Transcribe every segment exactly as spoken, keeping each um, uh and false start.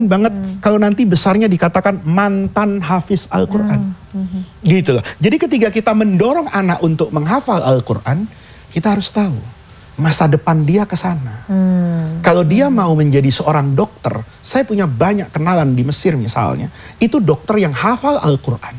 banget hmm. kalau nanti besarnya dikatakan mantan hafiz Al-Quran. Hmm. Hmm. Gitu loh. Jadi ketika kita mendorong anak untuk menghafal Al-Quran, kita harus tahu masa depan dia ke sana. Hmm. Kalau dia hmm. mau menjadi seorang dokter, saya punya banyak kenalan di Mesir misalnya, itu dokter yang hafal Al-Quran.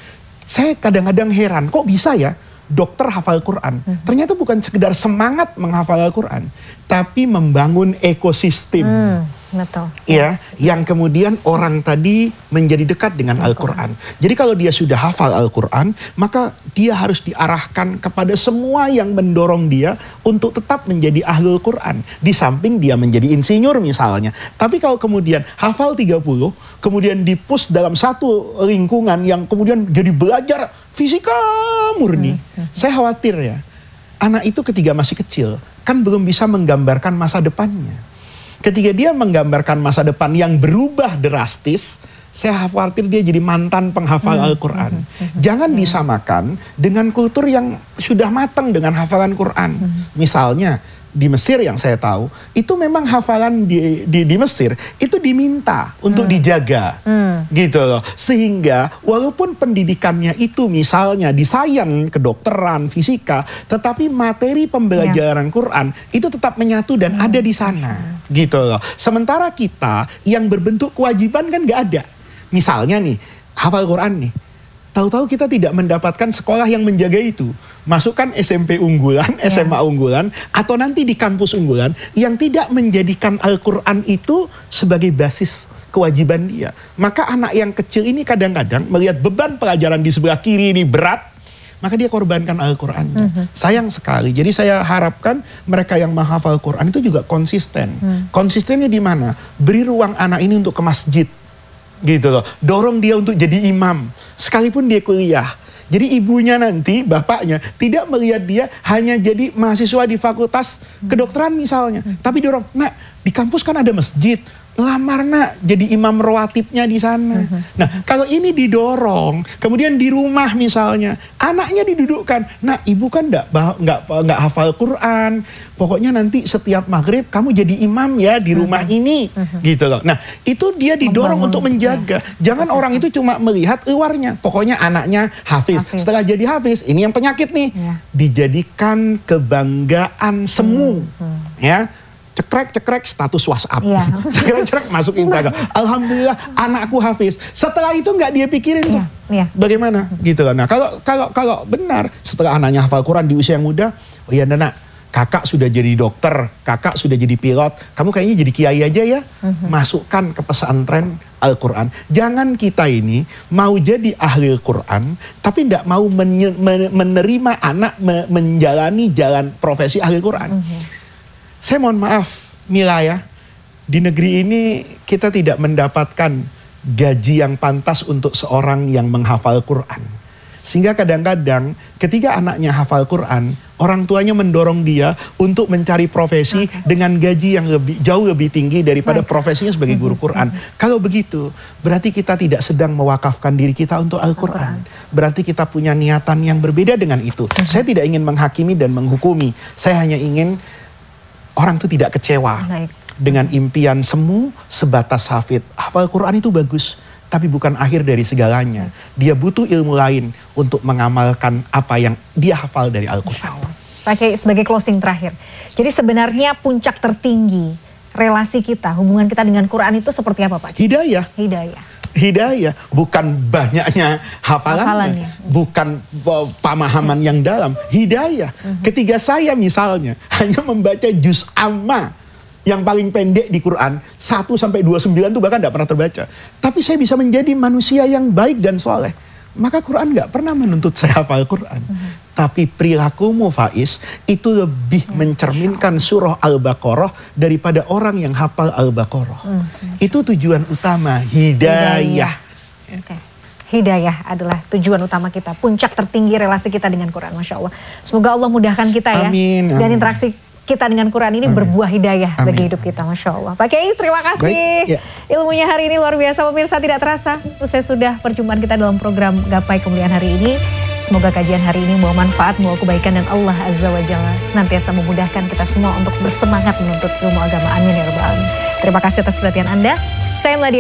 Saya kadang-kadang heran, kok bisa ya dokter hafal Quran? Hmm. Ternyata bukan sekedar semangat menghafal Al-Quran, tapi membangun ekosistem. Hmm. Betul. Ya, yang kemudian orang tadi menjadi dekat dengan Al-Quran. Jadi kalau dia sudah hafal Al-Quran, maka dia harus diarahkan kepada semua yang mendorong dia untuk tetap menjadi ahlul Quran. Di samping dia menjadi insinyur misalnya. Tapi kalau kemudian hafal tiga puluh, kemudian di-push dalam satu lingkungan yang kemudian jadi belajar fisika murni. Hmm. Saya khawatir ya, anak itu ketika masih kecil, kan belum bisa menggambarkan masa depannya. Ketika dia menggambarkan masa depan yang berubah drastis, saya khawatir dia jadi mantan penghafal hmm. Al-Quran. Hmm. Hmm. Jangan hmm. disamakan dengan kultur yang sudah matang dengan hafalan Quran. Hmm. Misalnya di Mesir yang saya tahu, itu memang hafalan di, di, di Mesir itu diminta untuk hmm. dijaga. Hmm. Gitu loh. Sehingga walaupun pendidikannya itu misalnya di sains, kedokteran, fisika, tetapi materi pembelajaran ya. Quran itu tetap menyatu dan hmm. ada di sana. Hmm. Gitu loh. Sementara kita yang berbentuk kewajiban kan gak ada. Misalnya nih, hafal Quran nih. Tahu-tahu kita tidak mendapatkan sekolah yang menjaga itu. Masukkan S M P unggulan, ya. S M A unggulan, atau nanti di kampus unggulan yang tidak menjadikan Al-Quran itu sebagai basis kewajiban dia. Maka anak yang kecil ini kadang-kadang melihat beban pelajaran di sebelah kiri ini berat, maka dia korbankan Al-Qurannya. Mm-hmm. Sayang sekali. Jadi saya harapkan mereka yang menghafal Quran itu juga konsisten. Mm. Konsistennya di mana? Beri ruang anak ini untuk ke masjid. Gitu loh. Dorong dia untuk jadi imam. Sekalipun dia kuliah. Jadi ibunya nanti, bapaknya tidak melihat dia hanya jadi mahasiswa di fakultas kedokteran misalnya. Hmm. Tapi dorong, nak di kampus kan ada masjid. Lamar nak jadi imam rawatibnya di sana. Hmm. Nah kalau ini didorong, kemudian di rumah misalnya, anaknya didudukkan. Nah ibu kan nggak nggak nggak hafal Quran. Pokoknya nanti setiap maghrib kamu jadi imam ya di rumah hmm. ini, hmm. gitu loh. Nah itu dia didorong Membangun, untuk menjaga. Ya. Jangan Proses orang itu cuma melihat luarnya. Pokoknya anaknya hafiz. hafiz. Setelah jadi hafiz, ini yang penyakit nih. Ya. Dijadikan kebanggaan semu, hmm. Hmm. ya. Cekrek-cekrek status WhatsApp. Iya. Cekrek-cekrek masuk Instagram. Alhamdulillah anakku hafiz. Setelah itu nggak dia pikirin tuh. Iya. Bagaimana? Gitu kan. Nah, kalau kalau kalau benar setelah anaknya hafal Quran di usia yang muda, oh iya Nana, kakak sudah jadi dokter, kakak sudah jadi pilot, kamu kayaknya jadi kiai aja ya. Mm-hmm. Masukkan ke pesantren Al-Quran. Jangan kita ini mau jadi ahli Quran, tapi tidak mau men- men- menerima anak me- menjalani jalan profesi ahli Quran. Mm-hmm. Saya mohon maaf, Mila ya, di negeri ini kita tidak mendapatkan gaji yang pantas untuk seorang yang menghafal Quran. Sehingga kadang-kadang ketika anaknya hafal Quran, orang tuanya mendorong dia untuk mencari profesi okay. dengan gaji yang lebih jauh lebih tinggi daripada okay. profesinya sebagai guru Quran. Mm-hmm. Kalau begitu, berarti kita tidak sedang mewakafkan diri kita untuk Al-Quran. Al-Quran. Berarti kita punya niatan yang berbeda dengan itu. Mm-hmm. Saya tidak ingin menghakimi dan menghukumi. Saya hanya ingin orang itu tidak kecewa Baik. dengan impian semu sebatas hafid. Hafal Quran itu bagus, tapi bukan akhir dari segalanya. Dia butuh ilmu lain untuk mengamalkan apa yang dia hafal dari Al-Quran. Pakai sebagai closing terakhir. Jadi sebenarnya puncak tertinggi relasi kita, hubungan kita dengan Quran itu seperti apa Pak? Hidayah. Hidayah. Hidayah, bukan banyaknya hafalannya, hafalannya. bukan pemahaman yang dalam. Hidayah. Uh-huh. Ketika saya misalnya hanya membaca juz amma yang paling pendek di Quran, satu sampai dua puluh sembilan itu bahkan tidak pernah terbaca. Tapi saya bisa menjadi manusia yang baik dan soleh. Maka Quran nggak pernah menuntut saya hafal Quran. Uh-huh. Tapi perilakumu Faiz itu lebih ya, mencerminkan surah Al-Baqarah daripada orang yang hafal Al-Baqarah. Hmm. Itu tujuan utama, hidayah. Hidayah. Okay. Hidayah adalah tujuan utama kita, puncak tertinggi relasi kita dengan Quran, Masya Allah. Semoga Allah mudahkan kita ya. Amin, amin. Dan interaksi kita dengan Quran ini amin. berbuah hidayah amin. bagi hidup kita, Masya Allah. Pak Kiai, terima kasih. Baik, ya. Ilmunya hari ini luar biasa, pemirsa, tidak terasa. Usai sudah perjumpaan kita dalam program Gapai Kemuliaan hari ini. Semoga kajian hari ini membawa manfaat, membawa kebaikan, dan Allah Azza wa Jalla senantiasa memudahkan kita semua untuk bersemangat menuntut ilmu agama. Amin ya rabbal alamin. Terima kasih atas perhatian Anda. Saya Meladia